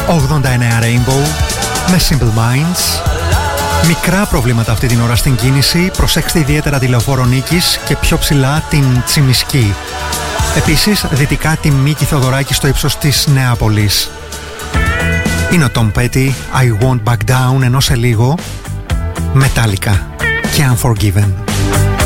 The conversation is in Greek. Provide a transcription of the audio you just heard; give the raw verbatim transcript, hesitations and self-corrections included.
ογδόντα εννέα Rainbow με Simple Minds. Μικρά προβλήματα αυτή την ώρα στην κίνηση. Προσέξτε ιδιαίτερα τη Λεωφόρο Νίκης και πιο ψηλά την Τσιμισκή. Επίσης δυτικά τη Μίκη Θοδωράκη στο ύψος της Νεάπολης. Είναι ο Tom Petty, I Won't Back Down, ενώ σε λίγο Metallica και Unforgiven.